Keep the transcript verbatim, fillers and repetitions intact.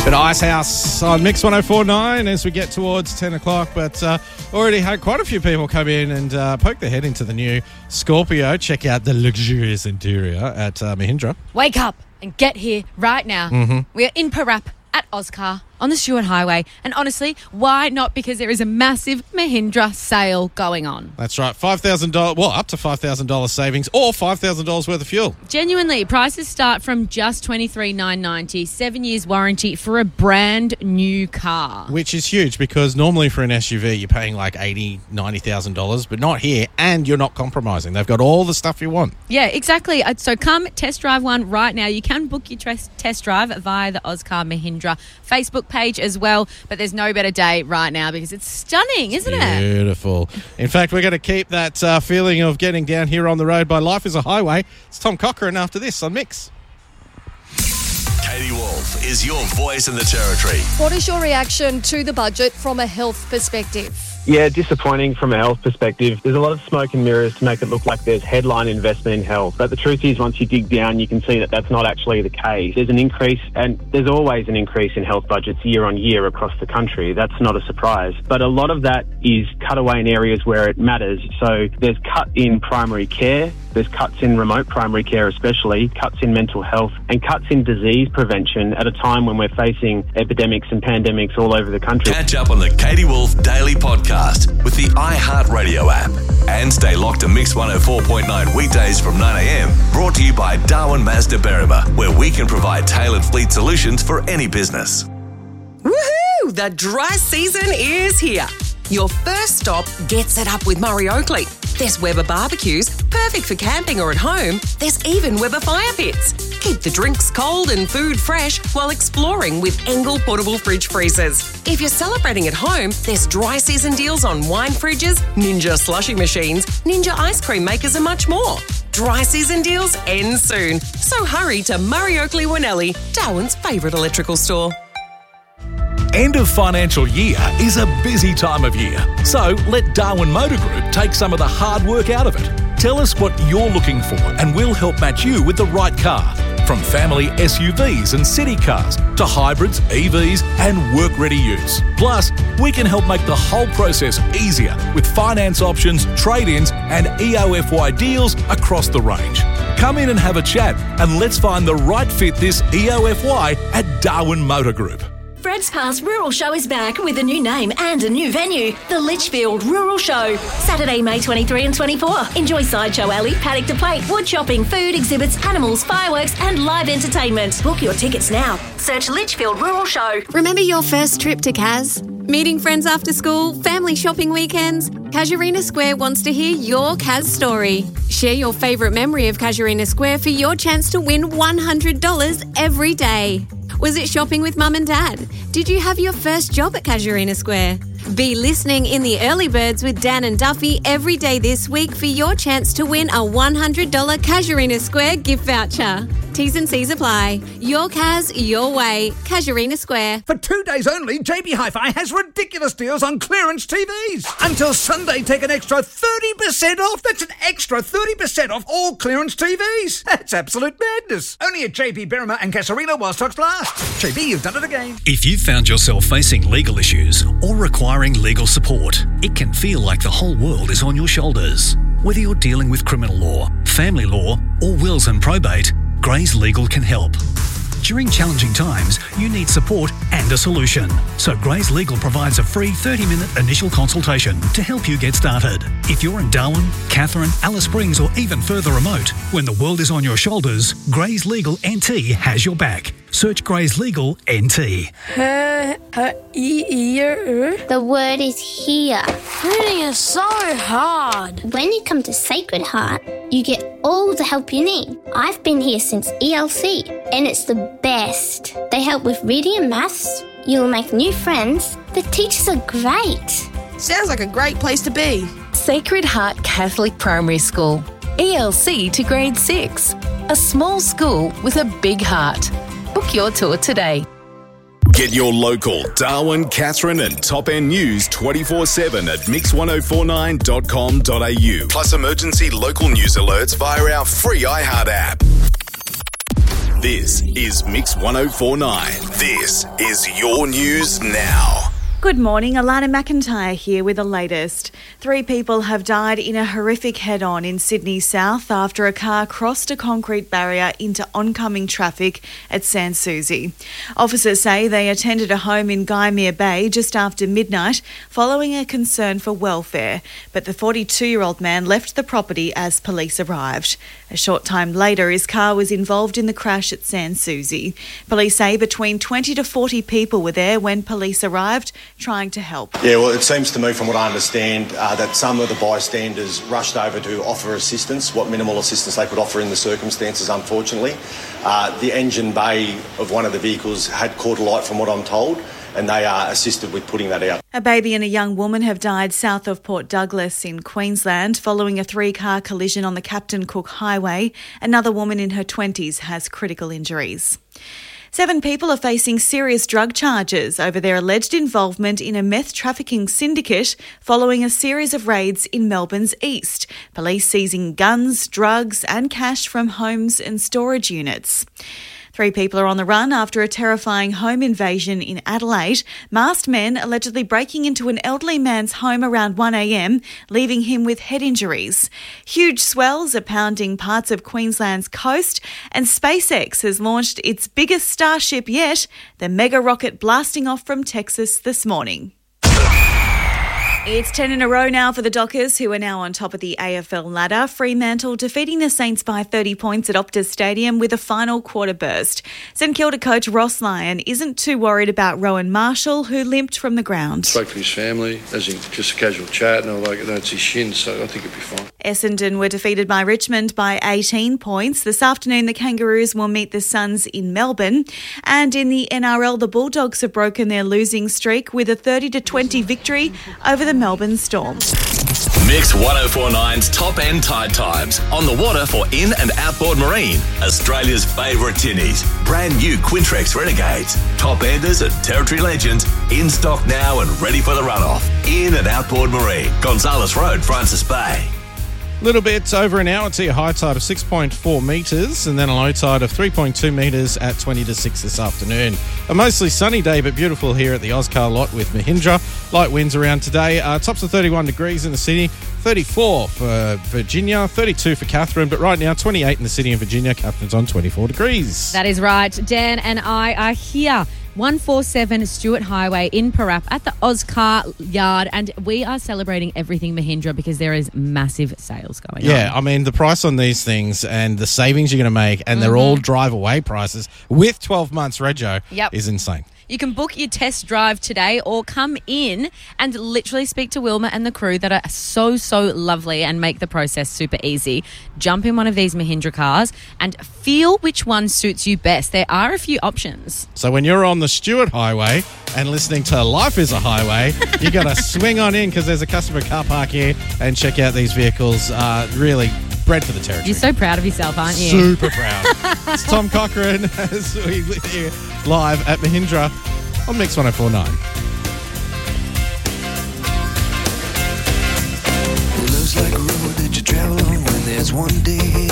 At Ice House on Mix one oh four point nine as we get towards ten o'clock, but uh, already had quite a few people come in and uh, poke their head into the new Scorpio. Check out the luxurious interior at uh, Mahindra. Wake up and get here right now. Mm-hmm. We are in Parap at Oscar on the Stewart Highway. And honestly, why not? Because there is a massive Mahindra sale going on. That's right. five thousand dollars, well, up to five thousand dollars savings or five thousand dollars worth of fuel. Genuinely, prices start from just twenty-three thousand nine hundred ninety dollars, seven years warranty for a brand new car. Which is huge because normally for an S U V, you're paying like eighty thousand dollars, ninety thousand dollars, but not here, and you're not compromising. They've got all the stuff you want. Yeah, exactly. So come test drive one right now. You can book your test drive via the Oscar Mahindra Facebook page as well, but there's no better day right now because it's stunning, isn't it? Beautiful. In fact, we're going to keep that uh, feeling of getting down here on the road by Life is a Highway. It's Tom Cochrane after this on Mix. Katie Wolf is your voice in the territory. What is your reaction to the budget from a health perspective? Yeah, disappointing from a health perspective. There's a lot of smoke and mirrors to make it look like there's headline investment in health. But the truth is, once you dig down, you can see that that's not actually the case. There's an increase, and there's always an increase in health budgets year on year across the country. That's not a surprise. But a lot of that is cut away in areas where it matters. So there's cut in primary care, there's cuts in remote primary care especially, cuts in mental health, and cuts in disease prevention at a time when we're facing epidemics and pandemics all over the country. Catch up on the Katie Wolf Daily Podcast with the iHeartRadio app. And stay locked to Mix one oh four point nine weekdays from nine a.m. Brought to you by Darwin Mazda Berrima, where we can provide tailored fleet solutions for any business. Woohoo! The dry season is here. Your first stop gets it up with Murray Oakley. There's Weber barbecues, perfect for camping or at home. There's even Weber fire pits. Keep the drinks cold and food fresh while exploring with Engel portable fridge freezers. If you're celebrating at home, there's dry season deals on wine fridges, Ninja slushy machines, Ninja ice cream makers and much more. Dry season deals end soon. So hurry to Murray Oakley Winnelli, Darwin's favourite electrical store. End of financial year is a busy time of year, so let Darwin Motor Group take some of the hard work out of it. Tell us what you're looking for and we'll help match you with the right car. From family S U Vs and city cars to hybrids, E Vs and work-ready use. Plus, we can help make the whole process easier with finance options, trade-ins and E O F Y deals across the range. Come in and have a chat and let's find the right fit this E O F Y at Darwin Motor Group. Fred's Past Rural Show is back with a new name and a new venue, the Litchfield Rural Show. Saturday, May twenty-third and twenty-fourth. Enjoy Sideshow Alley, paddock to plate, wood chopping, food, exhibits, animals, fireworks and live entertainment. Book your tickets now. Search Litchfield Rural Show. Remember your first trip to Kaz? Meeting friends after school, family shopping weekends? Casuarina Square wants to hear your Kaz story. Share your favourite memory of Casuarina Square for your chance to win one hundred dollars every day. Was it shopping with mum and dad? Did you have your first job at Casuarina Square? Be listening in the early birds with Dan and Duffy every day this week for your chance to win a one hundred dollars Casuarina Square gift voucher. T's and C's apply. Your Kaz, your way. Casuarina Square. For two days only, J B Hi-Fi has ridiculous deals on clearance T Vs. Until Sunday, take an extra thirty percent off. That's an extra thirty percent off all clearance T Vs. That's absolute madness. Only at J B Berrima and Casuarina while stocks last. J B, you've done it again. If you've found yourself facing legal issues or requiring legal support, it can feel like the whole world is on your shoulders. Whether you're dealing with criminal law, family law, or wills and probate, Grays Legal can help. During challenging times, you need support and a solution. So Grays Legal provides a free thirty-minute initial consultation to help you get started. If you're in Darwin, Katherine, Alice Springs or even further remote, when the world is on your shoulders, Grays Legal N T has your back. Search Grays Legal N T. Uh, uh, e- the word is here. Reading is so hard. When you come to Sacred Heart, you get all the help you need. I've been here since E L C, and it's the best. They help with reading and maths. You'll make new friends. The teachers are great. Sounds like a great place to be. Sacred Heart Catholic Primary School. E L C to grade six. A small school with a big heart. Book your tour today. Get your local Darwin, Katherine and Top End news twenty-four seven at mix ten forty-nine dot com dot a u. Plus emergency local news alerts via our free iHeart app. This is Mix ten forty-nine. This is your news now. Good morning, Alana McIntyre here with the latest. Three people have died in a horrific head-on in Sydney South after a car crossed a concrete barrier into oncoming traffic at Sans Souci. Officers say they attended a home in Guyamere Bay just after midnight following a concern for welfare, but the forty-two-year-old man left the property as police arrived. A short time later, his car was involved in the crash at Sans Souci. Police say between twenty to forty people were there when police arrived, trying to help. Yeah, well, it seems to me, from what I understand, uh, that some of the bystanders rushed over to offer assistance, what minimal assistance they could offer in the circumstances, unfortunately. Uh, the engine bay of one of the vehicles had caught alight, from what I'm told, and they uh, assisted with putting that out. A baby and a young woman have died south of Port Douglas in Queensland following a three-car collision on the Captain Cook Highway. Another woman in her twenties has critical injuries. Seven people are facing serious drug charges over their alleged involvement in a meth trafficking syndicate following a series of raids in Melbourne's east. Police seizing guns, drugs and cash from homes and storage units. Three people are on the run after a terrifying home invasion in Adelaide. Masked men allegedly breaking into an elderly man's home around one a.m, leaving him with head injuries. Huge swells are pounding parts of Queensland's coast, and SpaceX has launched its biggest Starship yet, the mega rocket blasting off from Texas this morning. It's ten in a row now for the Dockers, who are now on top of the A F L ladder. Fremantle defeating the Saints by thirty points at Optus Stadium with a final quarter burst. St Kilda coach Ross Lyon isn't too worried about Rowan Marshall, who limped from the ground. Spoke to his family, as in just a casual chat, and I like, no, it's his shin, so I think it'll be fine. Essendon were defeated by Richmond by eighteen points. This afternoon, the Kangaroos will meet the Suns in Melbourne. And in the N R L, the Bulldogs have broken their losing streak with a thirty to twenty victory over the Melbourne Storm. Mix one oh four point nine's Top End Tide Times. On the water for in- and outboard marine. Australia's favourite tinnies. Brand new Quintrex Renegades. Top Enders and Territory Legends. In stock now and ready for the runoff. In- and outboard marine. Gonzales Road, Francis Bay. Little bit over an hour to a high tide of six point four metres and then a low tide of three point two metres at twenty to six this afternoon. A mostly sunny day but beautiful here at the Oscar lot with Mahindra. Light winds around today. Uh, tops of thirty-one degrees in the city, thirty-four for Virginia, thirty-two for Catherine, but right now twenty-eight in the city of Virginia. Catherine's on twenty-four degrees. That is right. Dan and I are here. one forty-seven Stewart Highway in Parap at the Oscar Yard, and we are celebrating everything Mahindra because there is massive sales going yeah, on. Yeah, I mean, the price on these things and the savings you're going to make, and mm-hmm. they're all drive-away prices with twelve months rego yep. is insane. You can book your test drive today or come in and literally speak to Wilma and the crew that are so, so lovely and make the process super easy. Jump in one of these Mahindra cars and feel which one suits you best. There are a few options. So when you're on the Stewart Highway and listening to Life is a Highway, you got to swing on in because there's a customer car park here and check out these vehicles. Uh, really bred for the territory. You're so proud of yourself, aren't you? Super proud. It's Tom Cochrane as we with you live at Mahindra on Mix one oh four point nine. It looks like a road that you travel on when there's one day